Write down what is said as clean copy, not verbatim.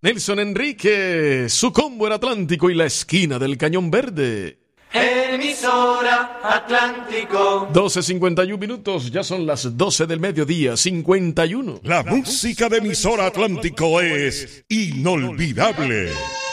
Nelson Enrique, su combo era Atlántico y la esquina del Cañón Verde. Emisora Atlántico. 12:51 minutos, ya son las 12 del mediodía, 51. La música de Emisora Atlántico es inolvidable.